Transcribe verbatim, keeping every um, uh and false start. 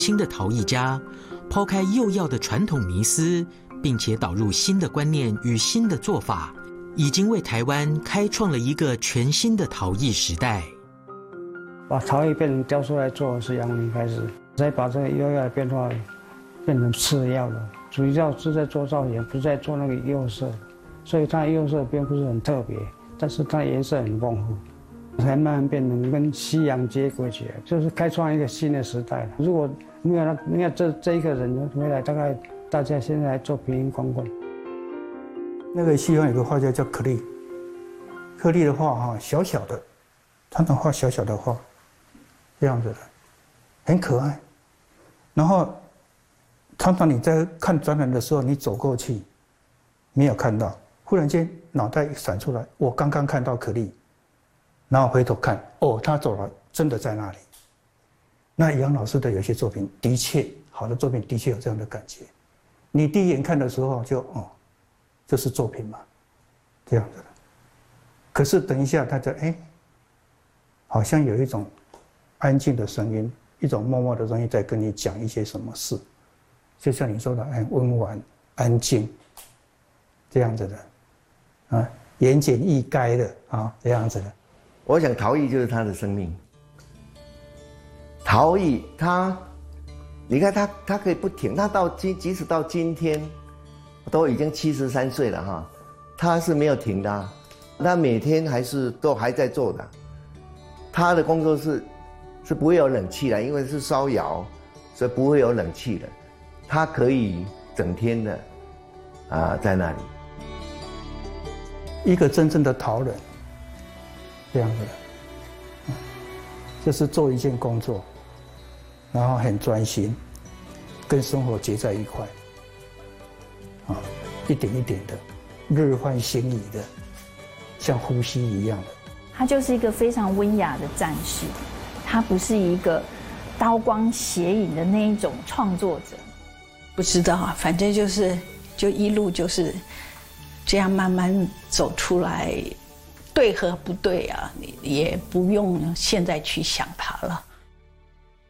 新的陶艺家，抛开釉药的传统迷思，并且导入新的观念与新的做法，已经为台湾开创了一个全新的陶艺时代。 把陶艺变成雕塑来做是阳明开始，再把这个釉药的变化变成次要的，主要是在做造型，不是在做那个釉色，所以它的釉色并不是很特别，但是它的颜色很丰富，才慢慢变成跟西洋接轨起来，就是开创一个新的时代。如果没有那没有这这一个人回来，大概大家现在来做瓶瓶罐罐。 那个西方有个画家叫克利，克利的画哈小小的，他能画小小的画，这样子的，很可爱。然后常常你在看展览的时候，你走过去，没有看到，忽然间脑袋闪出来，我刚刚看到可丽，然后回头看，哦，他走了，真的在那里。那杨老师的有些作品，的确好的作品的确有这样的感觉。你第一眼看的时候就哦，这是作品嘛，这样子的。可是等一下，他就哎，好像有一种安静的声音，一种默默的东西在跟你讲一些什么事。就像你说的，很温婉、安静，这样子的，啊，言简意赅的啊，这样子的。 我想陶艺就是他的生命。陶艺，他，你看他，他可以不停，他到今，即使到今天，都已经七十三岁了哈，他是没有停的、啊，他每天还是都还在做的。他的工作室是不会有冷气的，因为是烧窑，所以不会有冷气的。他可以整天的啊在那里。 一个真正的陶人，这样子的，嗯，就是做一件工作，然后很专心，跟生活结在一块，啊，一点一点的，日换星移的，像呼吸一样的。 他就是一个非常温雅的战士，他不是一个刀光血影的那一种创作者。 不知道啊，反正就是就一路就是这样慢慢走出来，对和不对啊，你也不用现在去想它了。